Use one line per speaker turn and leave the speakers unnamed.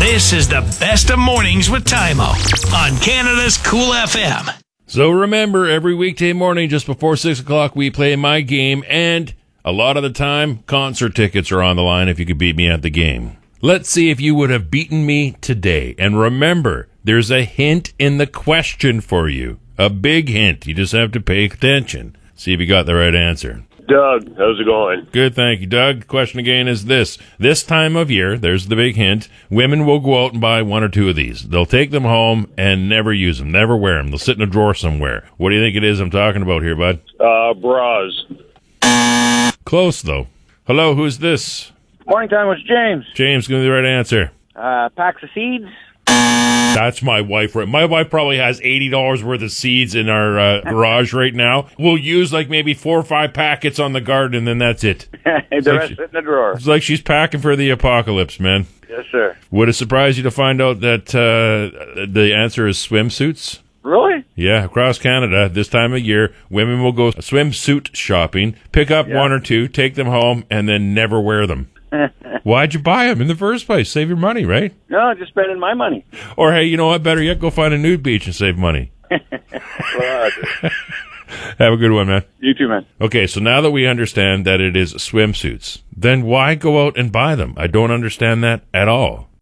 This is the best of mornings with Tymo on Canada's Cool FM.
So remember, every weekday morning just before 6 o'clock, we play my game, and a lot of the time, concert tickets are on the line if you could beat me at the game. Let's see if you would have beaten me today. And remember, there's a hint in the question for you. A big hint. You just have to pay attention. See if you got the right answer.
Doug, how's it going?
Good, thank you, Doug. The question again is this. This time of year, there's the big hint, women will go out and buy one or two of these. They'll take them home and never use them, never wear them. They'll sit in a drawer somewhere. What do you think it is I'm talking about here, bud?
Bras.
Close, though. Hello, who's this?
Morning time, it's James.
James, give me the right answer.
Packs of seeds.
That's my wife. My wife probably has $80 worth of seeds in our garage right now. We'll use like maybe 4 or 5 packets on the garden, and then that's it.
The rest in the drawer.
It's like she's packing for the apocalypse, man.
Yes, sir.
Would it surprise you to find out that the answer is swimsuits?
Really?
Yeah, across Canada, this time of year, women will go swimsuit shopping, pick up one or two, take them home, and then never wear them. Why'd you buy them in the first place? Save your money, right?
No, just spending my money.
Or, hey, you know what? Better yet, go find a nude beach and save money. Have a good one, man.
You too, man.
Okay, so now that we understand that it is swimsuits, then why go out and buy them? I don't understand that at all.